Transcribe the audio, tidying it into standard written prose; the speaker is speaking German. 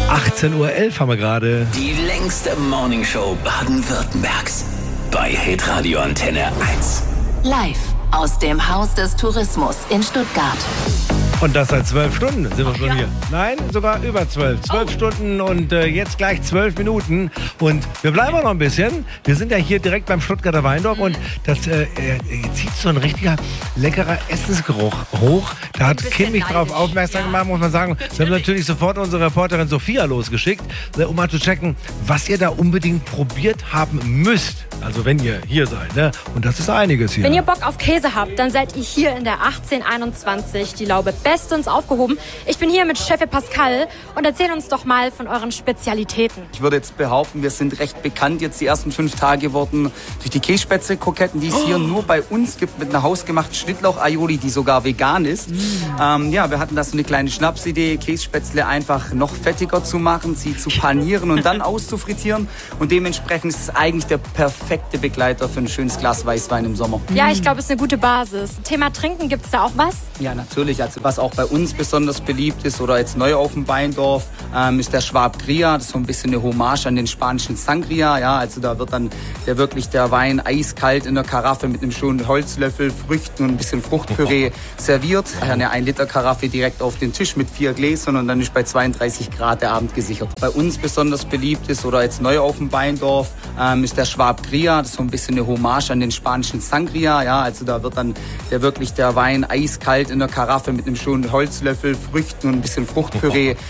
18:11 Uhr haben wir gerade. Die längste Morningshow Baden-Württembergs. Bei Hitradio Antenne 1. Live aus dem Haus des Tourismus in Stuttgart. Und das seit 12 Stunden sind wir schon hier. Nein, sogar über 12. 12 Stunden und jetzt gleich 12 Minuten. Und wir bleiben auch noch ein bisschen. Wir sind ja hier direkt beim Stuttgarter Weindorf und das zieht so ein richtiger leckerer Essensgeruch hoch. Da hat Kim mich darauf aufmerksam gemacht, muss man sagen. Wir haben natürlich sofort unsere Reporterin Sophia losgeschickt, um mal zu checken, was ihr da unbedingt probiert haben müsst. Also wenn ihr hier seid, ne? Und das ist einiges hier. Wenn ihr Bock auf Käse habt, dann seid ihr hier in der 1821, die Laube, bestens aufgehoben. Ich bin hier mit Chef Pascal und erzähl uns doch mal von euren Spezialitäten. Ich würde jetzt behaupten, wir sind recht bekannt jetzt die ersten 5 Tage geworden durch die Kässpätzle-Kroketten, die es hier nur bei uns gibt, mit einer hausgemachten Schnittlauch-Aioli, die sogar vegan ist. Ja, wir hatten da so eine kleine Schnapsidee, Kässpätzle einfach noch fettiger zu machen, sie zu panieren und dann auszufrittieren. Und dementsprechend ist es eigentlich der perfekte Begleiter für ein schönes Glas Weißwein im Sommer. Ja, ich glaube, es ist eine gute Basis. Thema Trinken, gibt's da auch was? Ja, natürlich. Also was auch bei uns besonders beliebt ist oder jetzt neu auf dem Weindorf, ist der Schwab Gria. Das ist so ein bisschen eine Hommage an den spanischen Sangria. Ja, also da wird dann der Wein eiskalt in der Karaffe mit einem schönen Holzlöffel, Früchten und ein bisschen Fruchtpüree serviert. Eine 1-Liter-Karaffe direkt auf den Tisch mit 4 Gläsern und dann ist bei 32 Grad der Abend gesichert. Bei uns besonders beliebt ist oder jetzt neu auf dem Weindorf, ist der Schwab Gria. Das ist so ein bisschen eine Hommage an den spanischen Sangria. Ja, also da wird dann der Wein eiskalt in der Karaffe mit einem schönen Holzlöffel, Früchten und ein bisschen Fruchtpüree